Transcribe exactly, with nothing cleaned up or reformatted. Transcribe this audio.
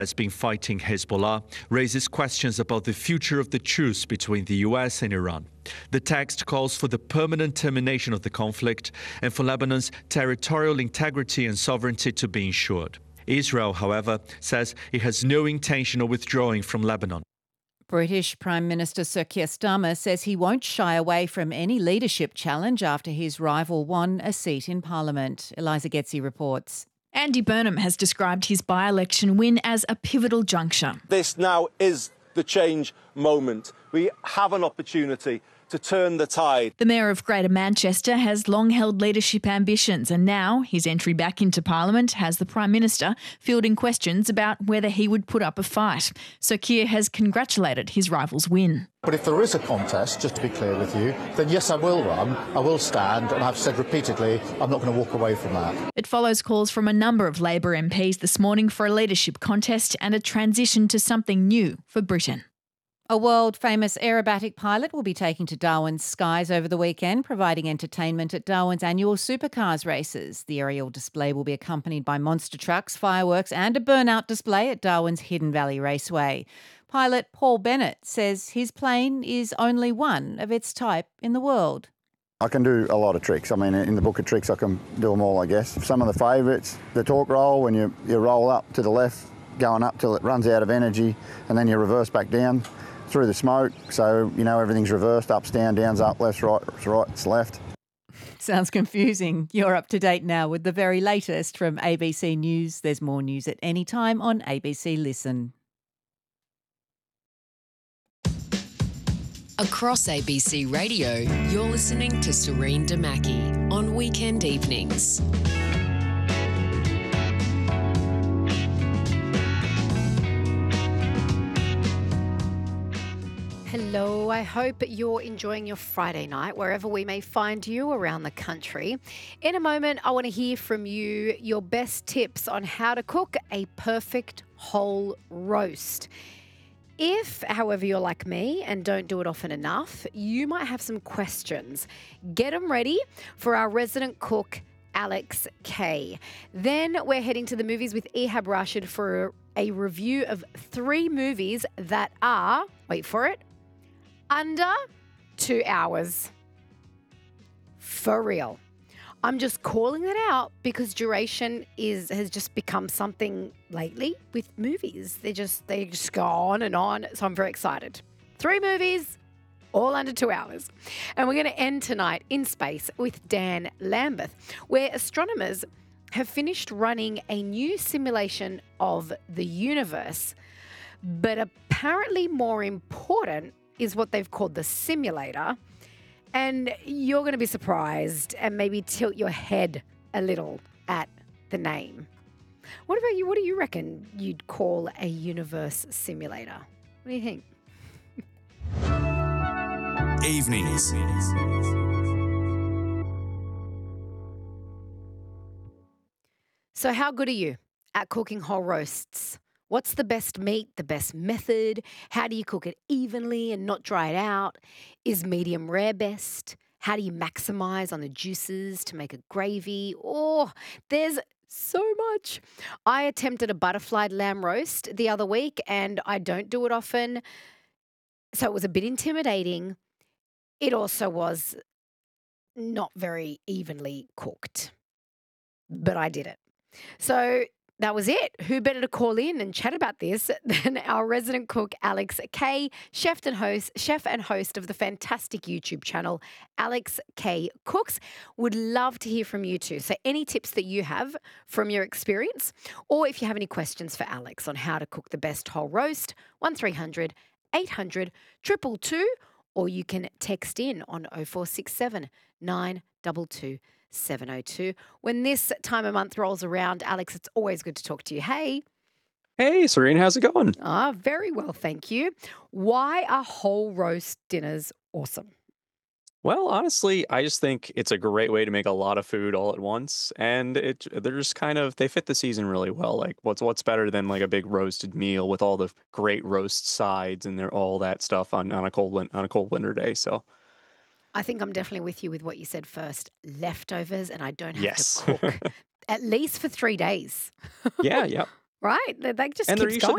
has been fighting Hezbollah, raises questions about the future of the truce between the U S and Iran. The text calls for the permanent termination of the conflict and for Lebanon's territorial integrity and sovereignty to be ensured. Israel, however, says it has no intention of withdrawing from Lebanon. British Prime Minister Sir Keir Starmer says he won't shy away from any leadership challenge after his rival won a seat in Parliament. Eliza Getzi reports. Andy Burnham has described his by-election win as a pivotal juncture. This now is the change moment. We have an opportunity to turn the tide. The Mayor of Greater Manchester has long held leadership ambitions, and now his entry back into Parliament has the Prime Minister fielding questions about whether he would put up a fight. So Keir has congratulated his rival's win. But if there is a contest, just to be clear with you, then yes, I will run, I will stand, and I've said repeatedly I'm not going to walk away from that. It follows calls from a number of Labor M Ps this morning for a leadership contest and a transition to something new for Britain. A world-famous aerobatic pilot will be taking to Darwin's skies over the weekend, providing entertainment at Darwin's annual supercars races. The aerial display will be accompanied by monster trucks, fireworks and a burnout display at Darwin's Hidden Valley Raceway. Pilot Paul Bennett says his plane is only one of its type in the world. I can do a lot of tricks. I mean, in the book of tricks, I can do them all, I guess. Some of the favourites, the torque roll, when you, you roll up to the left, going up till it runs out of energy, and then you reverse back down through the smoke, so you know everything's reversed, ups, down, downs, up, left, right, right, left. Sounds confusing. You're up to date now with the very latest from A B C News. There's more news at any time on A B C Listen. Across A B C Radio, you're listening to Serene Damaki on weekend evenings. Hello, I hope you're enjoying your Friday night, wherever we may find you around the country. In a moment, I want to hear from you your best tips on how to cook a perfect whole roast. If, however, you're like me and don't do it often enough, you might have some questions. Get them ready for our resident cook, Alex Kay. Then we're heading to the movies with Ehab Rashid for a review of three movies that are, wait for it, under two hours. For real. I'm just calling it out because duration is has just become something lately with movies. They just they just go on and on. So I'm very excited. Three movies, all under two hours. And we're going to end tonight in space with Dan Lambeth, where astronomers have finished running a new simulation of the universe. But apparently more important is what they've called the simulator. And you're going to be surprised and maybe tilt your head a little at the name. What about you? What do you reckon you'd call a universe simulator? What do you think? Evenings. So how good are you at cooking whole roasts? What's the best meat, the best method? How do you cook it evenly and not dry it out? Is medium rare best? How do you maximize on the juices to make a gravy? Oh, there's so much. I attempted a butterflied lamb roast the other week and I don't do it often. So it was a bit intimidating. It also was not very evenly cooked, but I did it. So that was it. Who better to call in and chat about this than our resident cook, Alex Kay, chef and host, chef and host of the fantastic YouTube channel, Alex Kay Cooks. Would love to hear from you too. So any tips that you have from your experience, or if you have any questions for Alex on how to cook the best whole roast, one three hundred eight hundred two two two, or you can text in on oh four six seven nine two two seven oh two. When this time of month rolls around, Alex, it's always good to talk to you. Hey. Hey, Serene, how's it going? Ah, very well, thank you. Why are whole roast dinners awesome? Well, honestly, I just think it's a great way to make a lot of food all at once, and it they're just kind of they fit the season really well. Like, what's what's better than like a big roasted meal with all the great roast sides and they're all that stuff on, on a cold win- on a cold winter day. So I think I'm definitely with you with what you said first. Leftovers, and I don't have yes. to cook at least for three days. yeah, yeah. right? That that just And there keeps used to going.